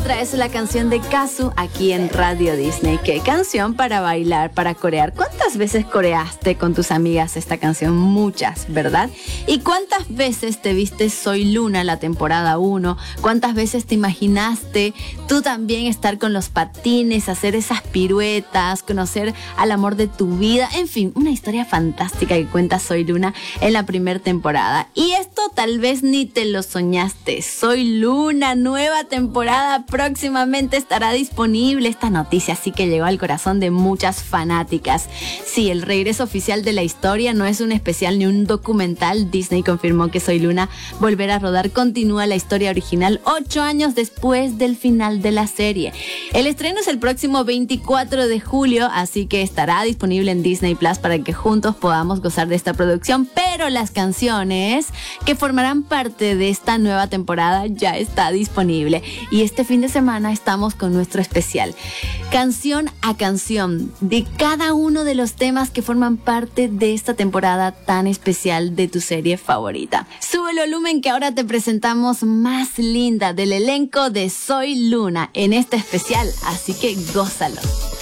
otra es la canción de Kazu aquí en Radio Disney. ¿Qué canción para bailar, para corear? ¿Cuántas veces coreaste con tus amigas esta canción? Muchas, ¿verdad? ¿Y cuántas veces te viste Soy Luna, la temporada 1? ¿Cuántas veces te imaginaste tú también estar con los patines, hacer esas piruetas, conocer al amor de tu vida? En fin, una historia fantástica que cuenta Soy Luna en la primera temporada. Y esto tal vez ni te lo soñaste. Soy Luna, nueva temporada, próximamente estará disponible. Esta noticia sí que llegó al corazón de muchas fanáticas. Sí, el regreso oficial de la historia no es un especial ni un documental. Disney confirmó que Soy Luna volverá a rodar. Continúa la historia original 8 años después del final de la serie. El estreno es el próximo 24 de julio, así que estará disponible en Disney Plus para que juntos podamos gozar de esta producción. Pero las canciones que formarán parte de esta nueva temporada ya está disponible. Y este fin de semana estamos con nuestro especial. Canción a canción de cada uno de los temas que forman parte de esta temporada tan especial de tu serie favorita. Sube el volumen que ahora te presentamos más linda del elenco de Soy Luna en este especial, así que gózalo.